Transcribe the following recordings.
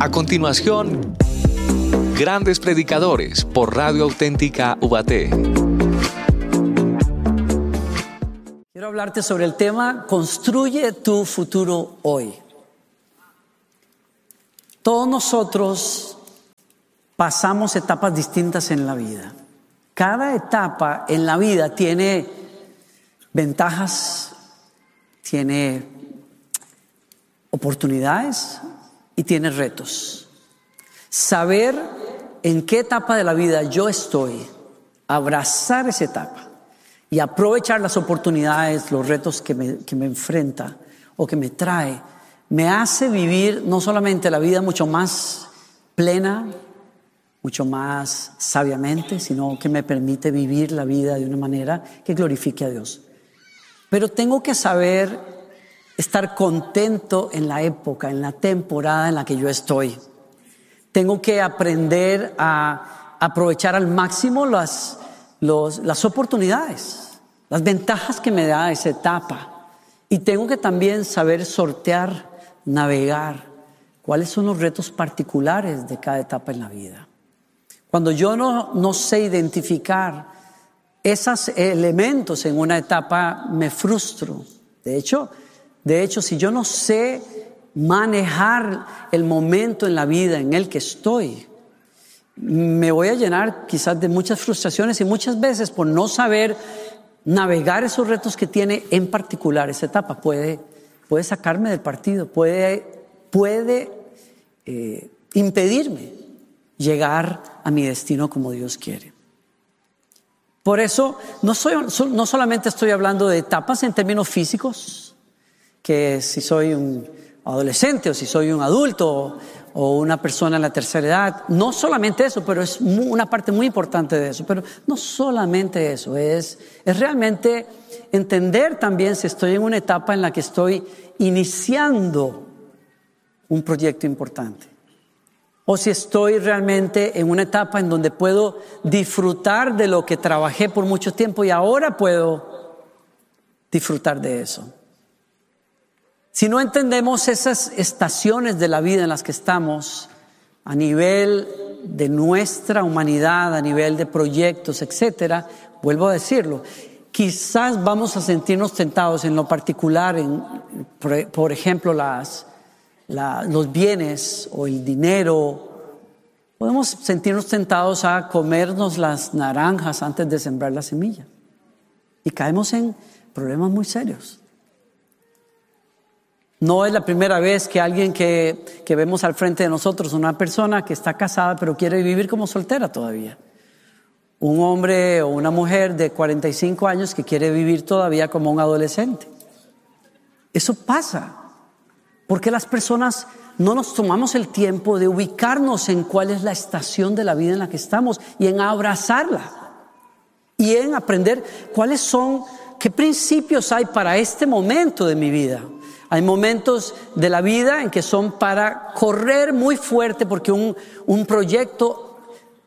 A continuación, Grandes Predicadores por Radio Auténtica Ubaté. Quiero hablarte sobre el tema Construye tu futuro hoy. Todos nosotros pasamos etapas distintas en la vida. Cada etapa en la vida tiene ventajas, tiene oportunidades y tiene retos. Saber en qué etapa de la vida yo estoy, abrazar esa etapa y aprovechar las oportunidades, los retos que me enfrenta o que me trae, me hace vivir no solamente la vida mucho más plena, mucho más sabiamente, sino que me permite vivir la vida de una manera que glorifique a Dios. Pero tengo que saber estar contento en la época, en la temporada en la que yo estoy. Tengo que aprender a aprovechar al máximo las oportunidades, las ventajas que me da esa etapa. Y tengo que también saber sortear, navegar cuáles son los retos particulares de cada etapa en la vida. Cuando yo no sé identificar esos elementos en una etapa, me frustro. De hecho, si yo no sé manejar el momento en la vida en el que estoy, me voy a llenar quizás de muchas frustraciones y muchas veces por no saber navegar esos retos que tiene en particular esa etapa. Puede sacarme del partido, puede impedirme llegar a mi destino como Dios quiere. Por eso no solamente estoy hablando de etapas en términos físicos, que si soy un adolescente o si soy un adulto o una persona en la tercera edad, no solamente eso, pero es una parte muy importante de eso, pero no solamente eso, es realmente entender también si estoy en una etapa en la que estoy iniciando un proyecto importante o si estoy realmente en una etapa en donde puedo disfrutar de lo que trabajé por mucho tiempo y ahora puedo disfrutar de eso. Si no entendemos esas estaciones de la vida en las que estamos, a nivel de nuestra humanidad, a nivel de proyectos, etcétera, vuelvo a decirlo, quizás vamos a sentirnos tentados en lo particular, por ejemplo, los bienes o el dinero. Podemos sentirnos tentados a comernos las naranjas antes de sembrar la semilla. Y caemos en problemas muy serios. No es la primera vez que alguien que vemos al frente de nosotros, una persona que está casada pero quiere vivir como soltera todavía. Un hombre o una mujer de 45 años que quiere vivir todavía como un adolescente. Eso pasa porque las personas no nos tomamos el tiempo de ubicarnos en cuál es la estación de la vida en la que estamos y en abrazarla y en aprender qué principios hay para este momento de mi vida. Hay momentos de la vida en que son para correr muy fuerte porque un proyecto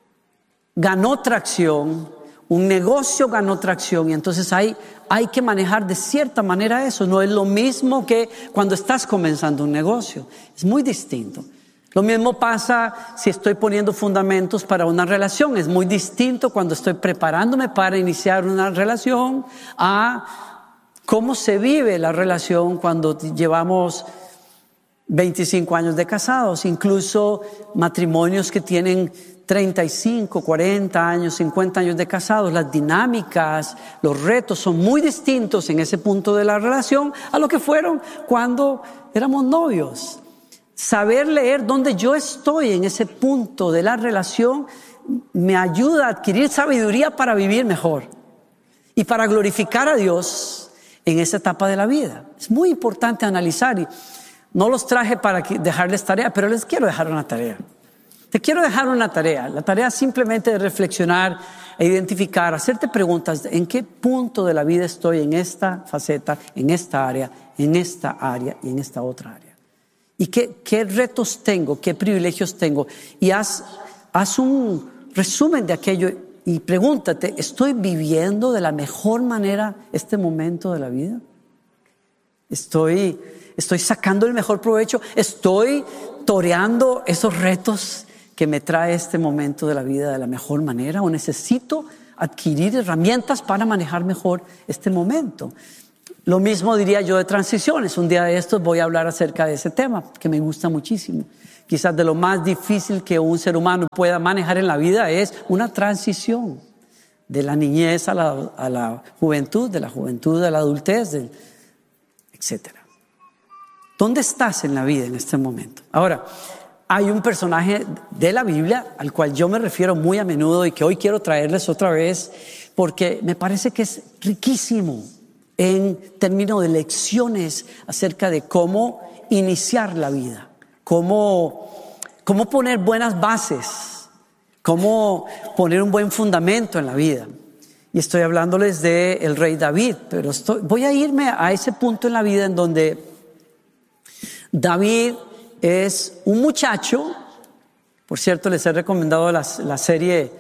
ganó tracción, un negocio ganó tracción y entonces hay que manejar de cierta manera eso. No es lo mismo que cuando estás comenzando un negocio, es muy distinto. Lo mismo pasa si estoy poniendo fundamentos para una relación, es muy distinto cuando estoy preparándome para iniciar una relación a cómo se vive la relación cuando llevamos 25 años de casados, incluso matrimonios que tienen 35, 40 años, 50 años de casados. Las dinámicas, los retos son muy distintos en ese punto de la relación a lo que fueron cuando éramos novios. Saber leer dónde yo estoy en ese punto de la relación me ayuda a adquirir sabiduría para vivir mejor y para glorificar a Dios en esa etapa de la vida. Es muy importante analizar y no los traje para dejarles tarea, pero les quiero dejar una tarea. Te quiero dejar una tarea. La tarea simplemente de reflexionar e identificar, hacerte preguntas: ¿en qué punto de la vida estoy en esta faceta, en esta área y en esta otra área? ¿Y qué retos tengo? ¿Qué privilegios tengo? Y haz un resumen de aquello y pregúntate: ¿estoy viviendo de la mejor manera este momento de la vida? ¿Estoy estoy sacando el mejor provecho, estoy toreando esos retos que me trae este momento de la vida de la mejor manera, o necesito adquirir herramientas para manejar mejor este momento. Lo mismo diría yo de transiciones. Un día de estos voy a hablar acerca de ese tema que me gusta muchísimo. Quizás de lo más difícil que un ser humano pueda manejar en la vida es una transición de la niñez a la juventud, de la juventud a la adultez, etc. ¿Dónde estás en la vida en este momento? Ahora, hay un personaje de la Biblia al cual yo me refiero muy a menudo y que hoy quiero traerles otra vez porque me parece que es riquísimo en términos de lecciones acerca de cómo iniciar la vida, cómo poner buenas bases, cómo poner un buen fundamento en la vida. Y estoy hablándoles del rey David, pero voy a irme a ese punto en la vida en donde David es un muchacho. Por cierto, les he recomendado la serie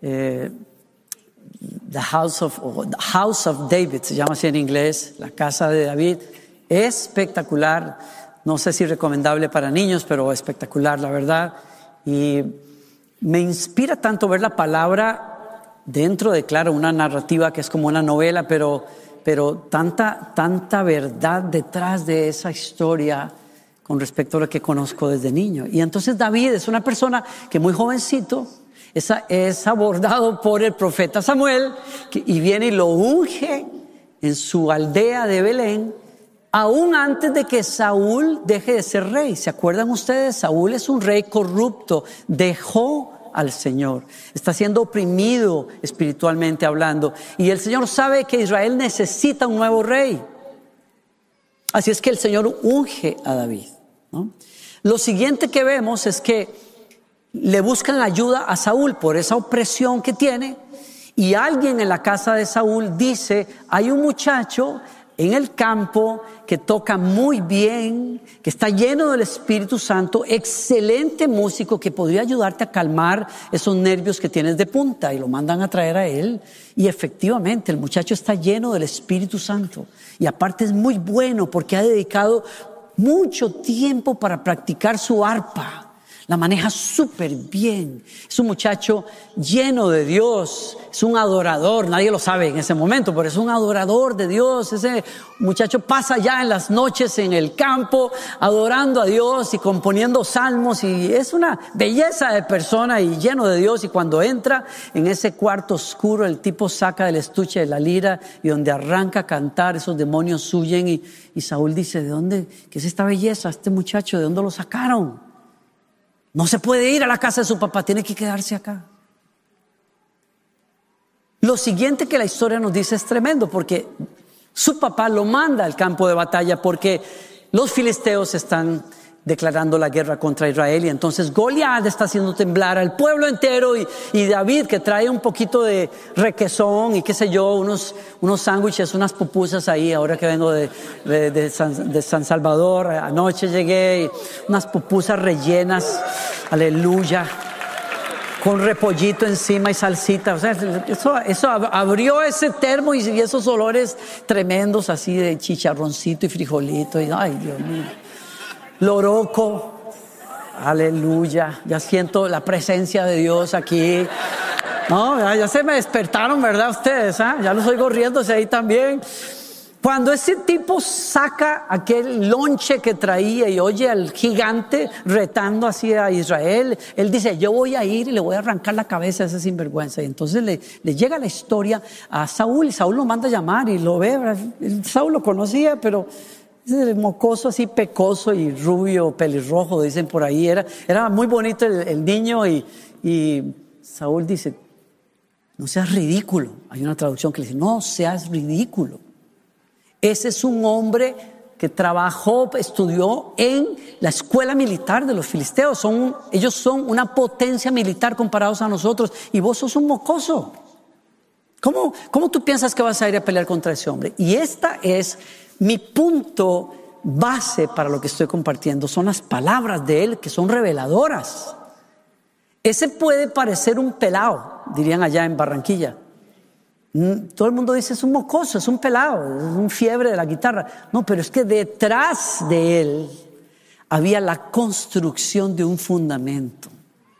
The House of David, se llama así en inglés, La Casa de David. Espectacular, no sé si recomendable para niños, pero espectacular, la verdad. Y me inspira tanto ver la palabra dentro de, claro, una narrativa que es como una novela, pero tanta verdad detrás de esa historia con respecto a lo que conozco desde niño. Y entonces David es una persona que muy jovencito es abordado por el profeta Samuel y viene y lo unge en su aldea de Belén, aún antes de que Saúl deje de ser rey. ¿Se acuerdan ustedes? Saúl es un rey corrupto, dejó al Señor, está siendo oprimido espiritualmente hablando, y el Señor sabe que Israel necesita un nuevo rey. Así es que el Señor unge a David, ¿no? Lo siguiente que vemos es que le buscan la ayuda a Saúl por esa opresión que tiene, y alguien en la casa de Saúl dice: hay un muchacho en el campo que toca muy bien, que está lleno del Espíritu Santo, excelente músico, que podría ayudarte a calmar esos nervios que tienes de punta. Y lo mandan a traer a él, y efectivamente el muchacho está lleno del Espíritu Santo, y aparte es muy bueno porque ha dedicado mucho tiempo para practicar su arpa. La maneja súper bien. Es un muchacho lleno de Dios. Es un adorador. Nadie lo sabe en ese momento, pero es un adorador de Dios. Ese muchacho pasa ya en las noches en el campo adorando a Dios y componiendo salmos. Y es una belleza de persona y lleno de Dios. Y cuando entra en ese cuarto oscuro, el tipo saca del estuche de la lira y donde arranca a cantar, esos demonios huyen. Y Saúl dice: ¿de dónde? ¿Qué es esta belleza? Este muchacho, ¿de dónde lo sacaron? No se puede ir a la casa de su papá, tiene que quedarse acá. Lo siguiente que la historia nos dice es tremendo, porque su papá lo manda al campo de batalla porque los filisteos están declarando la guerra contra Israel, y entonces Goliat está haciendo temblar al pueblo entero, y David, que trae un poquito de requesón y qué sé yo, unos sándwiches, unas pupusas ahí, ahora que vengo de San Salvador, anoche llegué, y unas pupusas rellenas, aleluya, con repollito encima y salsita. O sea, eso abrió ese termo y esos olores tremendos así de chicharroncito y frijolito, y ay, Dios mío. Loroco, aleluya, ya siento la presencia de Dios aquí. No, ya se me despertaron, ¿verdad ustedes? Ya los oigo riéndose ahí también. Cuando ese tipo saca aquel lonche que traía y oye al gigante retando así a Israel, él dice: yo voy a ir y le voy a arrancar la cabeza a ese sinvergüenza. Y entonces le llega la historia a Saúl, y Saúl lo manda a llamar y lo ve. Saúl lo conocía, pero ese mocoso así pecoso y rubio, pelirrojo, dicen por ahí, era muy bonito el niño, y Saúl dice: no seas ridículo. Hay una traducción que le dice: no seas ridículo. Ese es un hombre que trabajó, estudió en la escuela militar de los filisteos. Ellos son una potencia militar comparados a nosotros, y vos sos un mocoso. ¿Cómo tú piensas que vas a ir a pelear contra ese hombre? Y esta es mi punto base para lo que estoy compartiendo. Son las palabras de él, que son reveladoras. Ese puede parecer un pelao, dirían allá en Barranquilla, Todo el mundo dice, es un mocoso, es un pelado, es un fiebre de la guitarra. No, pero es que detrás de él había la construcción de un fundamento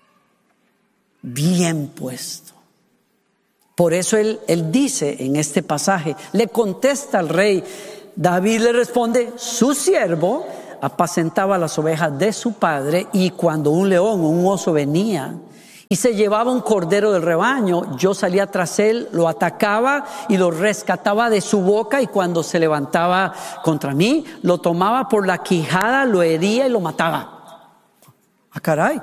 bien puesto. Por eso él dice en este pasaje, le contesta al rey, David le responde, su siervo apacentaba las ovejas de su padre, y cuando un león o un oso venía y se llevaba un cordero del rebaño, yo salía tras él, lo atacaba y lo rescataba de su boca, y cuando se levantaba contra mí, lo tomaba por la quijada, lo hería y lo mataba. Ah, caray.